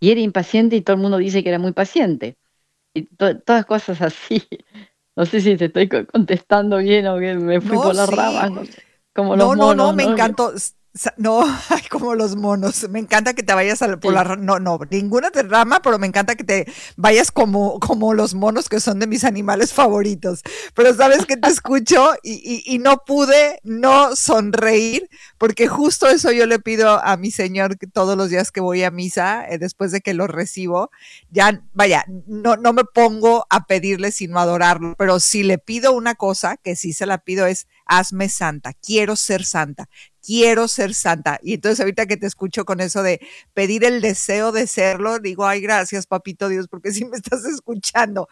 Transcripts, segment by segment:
y era impaciente y todo el mundo dice que era muy paciente. Y todas cosas así. No sé si te estoy contestando bien o que me fui No, por las sí. ramas, como los No, no, no, monos, me ¿no? encantó. No, ay, como los monos. Me encanta que te vayas por la. Sí. No, no, ninguna te rama, pero me encanta que te vayas como los monos que son de mis animales favoritos. Pero sabes que te escucho y no pude no sonreír, porque justo eso yo le pido a mi señor que todos los días que voy a misa, después de que lo recibo, ya, vaya, no me pongo a pedirle sino adorarlo, pero si le pido una cosa, que sí se la pido es, hazme santa, quiero ser santa, quiero ser santa. Y entonces ahorita que te escucho con eso de pedir el deseo de serlo, digo, ay, gracias, papito Dios, porque sí me estás escuchando.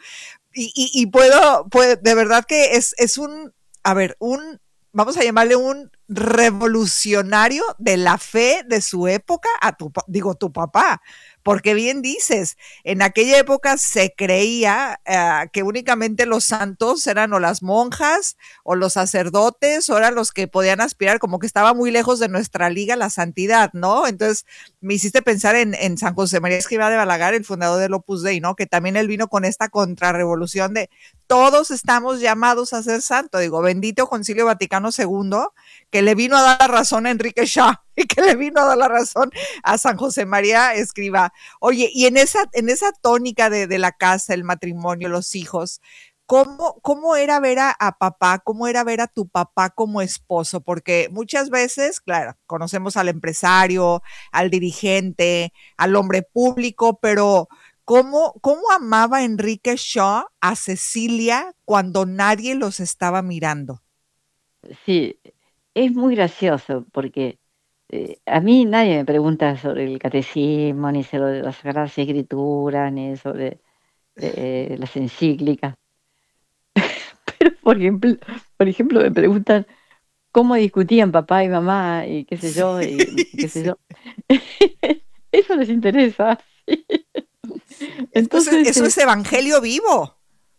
Y puedo, de verdad que es un, a ver, vamos a llamarle un revolucionario de la fe de su época a tu papá, porque bien dices, en aquella época se creía que únicamente los santos eran o las monjas o los sacerdotes o eran los que podían aspirar, como que estaba muy lejos de nuestra liga la santidad, ¿no? Entonces me hiciste pensar en San José María Escrivá de Balaguer, el fundador del Opus Dei, ¿no? Que también él vino con esta contrarrevolución de todos estamos llamados a ser santo. Digo, bendito Concilio Vaticano segundo, que le vino a dar la razón a Enrique Shaw y que le vino a dar la razón a San José María Escrivá. Oye, y en esa tónica de la casa, el matrimonio, los hijos, ¿cómo era ver a papá? ¿Cómo era ver a tu papá como esposo? Porque muchas veces, claro, conocemos al empresario, al dirigente, al hombre público, pero ¿cómo amaba Enrique Shaw a Cecilia cuando nadie los estaba mirando? Sí, es muy gracioso porque a mí nadie me pregunta sobre el catecismo, ni sobre las Sagradas Escrituras, ni sobre las encíclicas. Pero, por ejemplo, me preguntan cómo discutían papá y mamá y qué sé yo, y Sí, qué sé sí, yo. Eso les interesa. Sí. sí. Entonces, Eso es evangelio vivo.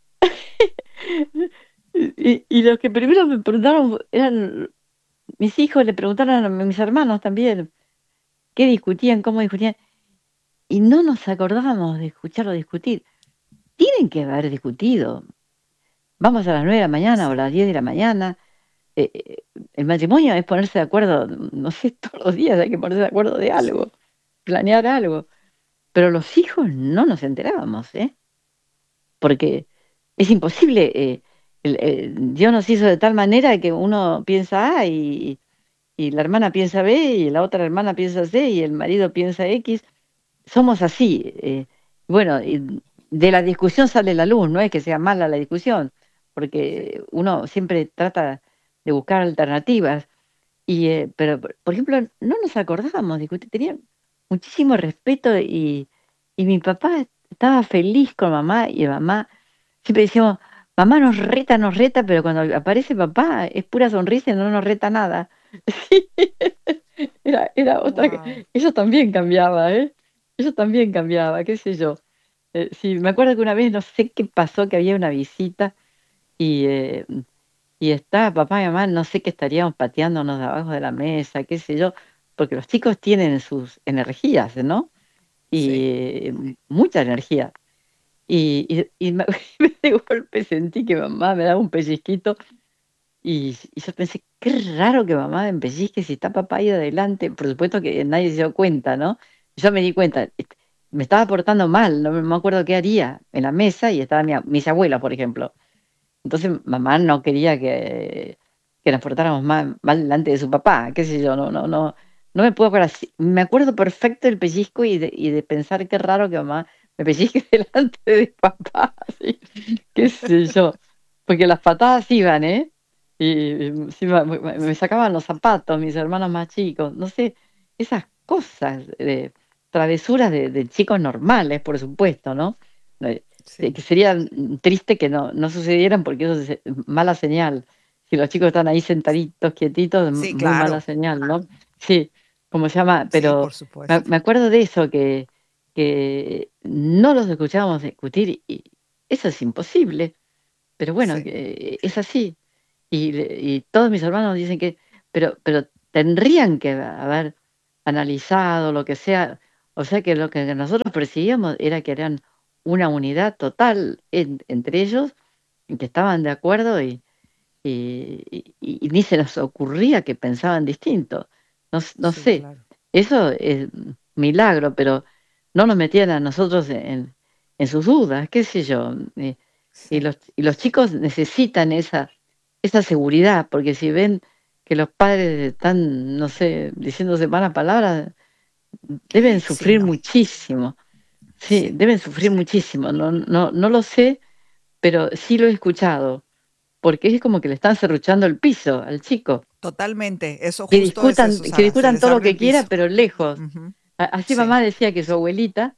y los que primero me preguntaron eran mis hijos, le preguntaron a mis hermanos también qué discutían, cómo discutían, y no nos acordábamos de escucharlo discutir. Tienen que haber discutido. Vamos a las 9 de la mañana o a Sí, las 10 de la mañana. eh, eh, el matrimonio es ponerse de acuerdo, no sé, todos los días hay que ponerse de acuerdo de sí. algo, planear algo. Pero los hijos no nos enterábamos, ¿eh? Porque es imposible. Dios nos hizo de tal manera que uno piensa A y la hermana piensa B y la otra hermana piensa C y el marido piensa X. Somos así. Bueno, y de la discusión sale la luz, no es que sea mala la discusión, Sí. porque uno siempre trata de buscar alternativas. Pero, por ejemplo, no nos acordábamos de discutir, tenían muchísimo respeto y mi papá estaba feliz con mamá y mamá, siempre decíamos, mamá nos reta, pero cuando aparece papá es pura sonrisa y no nos reta nada. Era otra, Wow. eso también cambiaba, ¿eh? Eso también cambiaba, qué sé yo. Sí, me acuerdo que una vez no sé qué pasó, que había una visita y, eh, y está papá y mamá, no sé qué estaríamos pateándonos de abajo de la mesa, qué sé yo, porque los chicos tienen sus energías, ¿no? Sí. Y mucha energía. Y de golpe sentí que mamá me daba un pellizquito y yo pensé, qué raro que mamá me pellizque si está papá ahí adelante. Por supuesto que nadie se dio cuenta, ¿no? Yo me di cuenta, me estaba portando mal, no me acuerdo qué haría en la mesa y estaban mis abuelos, por ejemplo. Entonces mamá no quería que nos portáramos mal delante de su papá, qué sé yo, no me puedo acordar. Sí, me acuerdo perfecto del pellizco y de pensar qué raro que mamá me pellizque delante de papá, sí, qué sé yo. Porque las patadas iban, ¿eh? Y sí, me sacaban los zapatos, mis hermanos más chicos, no sé, esas cosas, travesuras de chicos normales, por supuesto, ¿no? Que Sí. sería triste que no sucedieran porque eso es mala señal. Si los chicos están ahí sentaditos, quietitos, Sí, muy mala claro. señal, ¿no? Sí, como se llama, Sí, pero por me, supuesto. me acuerdo de eso, que no los escuchábamos discutir y eso es imposible, pero bueno, Sí. que es así. Y todos mis hermanos dicen que, pero tendrían que haber analizado lo que sea, O sea que lo que nosotros percibíamos era que eran una unidad total entre ellos, en que estaban de acuerdo y ni se nos ocurría que pensaban distinto. No Sí, sé, claro. eso es un milagro, pero no nos metían a nosotros en sus dudas, qué sé yo. Sí, Y los chicos necesitan esa seguridad, porque si ven que los padres están, no sé, diciéndose malas palabras, deben sí, sufrir no, muchísimo. Sí, sí, deben sufrir muchísimo. No lo sé, pero sí lo he escuchado, porque es como que le están serruchando el piso al chico. totalmente. Eso justo es eso, Que Sara, se discutan les todo lo abre que el quiera, piso. pero lejos. Ujú. Así Sí, mamá decía que su abuelita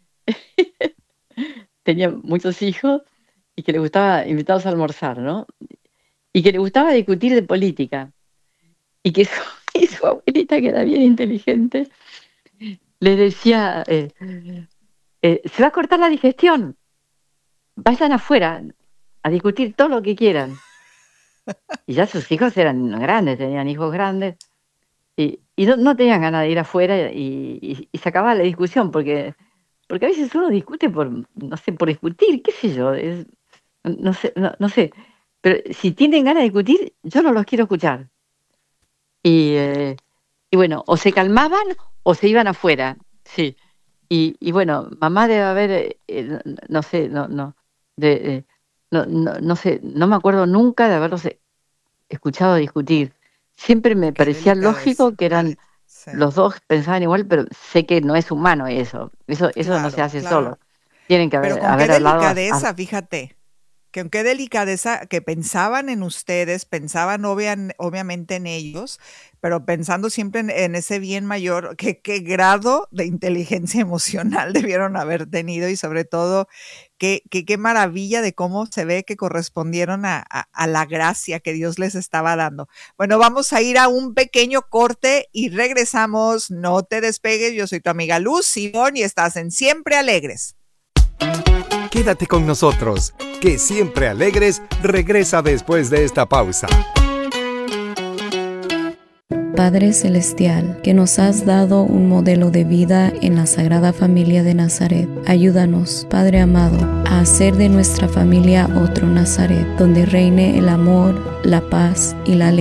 tenía muchos hijos y que le gustaba invitarlos a almorzar, ¿no? Y que le gustaba discutir de política. Y que su, y su abuelita, que era bien inteligente, le decía, se va a cortar la digestión, vayan afuera a discutir todo lo que quieran. Y ya sus hijos eran grandes, tenían hijos grandes, y no tenían ganas de ir afuera y se acababa la discusión, porque a veces uno discute por, no sé, por discutir, qué sé yo, no sé, no sé, pero si tienen ganas de discutir, yo no los quiero escuchar. Y, eh, y bueno, o se calmaban o se iban afuera, sí. Y bueno, mamá debe haber, no sé, de, no sé, no me acuerdo nunca de haberlos escuchado discutir. Siempre me qué parecía delicadeza. lógico que eran Sí, los dos pensaban igual, pero sé que no es humano eso. Eso no se claro, hace claro. solo. Tienen que Pero con qué haber hablado. delicadeza, fíjate. Con qué delicadeza que pensaban en ustedes, pensaban obviamente en ellos, pero pensando siempre en ese bien mayor, qué grado de inteligencia emocional debieron haber tenido y sobre todo qué maravilla de cómo se ve que correspondieron a la gracia que Dios les estaba dando. Bueno, vamos a ir a un pequeño corte y regresamos. No te despegues, yo soy tu amiga Luz Simón y estás en Siempre Alegres. Quédate con nosotros, que Siempre Alegres regresa después de esta pausa. Padre Celestial, que nos has dado un modelo de vida en la Sagrada Familia de Nazaret, ayúdanos, Padre amado, a hacer de nuestra familia otro Nazaret, donde reine el amor, la paz y la alegría